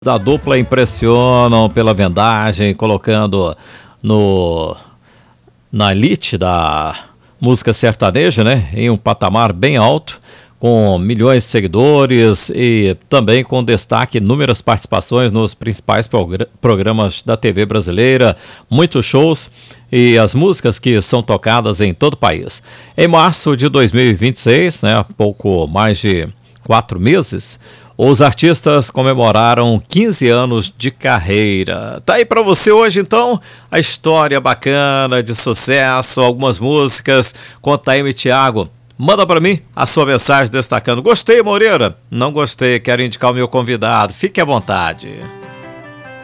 Da dupla impressionam pela vendagem, colocando no na elite da música sertaneja, né? Em um patamar bem alto, com milhões de seguidores e também com destaque inúmeras participações nos principais programas da TV brasileira, muitos shows e as músicas que são tocadas em todo o país. Em março de 2026, né? Pouco mais de 4 meses, os artistas comemoraram 15 anos de carreira. Tá aí pra você hoje, então, a história bacana de sucesso, algumas músicas. Conta aí, Thiago. Manda pra mim a sua mensagem destacando. Gostei, Moreira? Não gostei, quero indicar o meu convidado. Fique à vontade.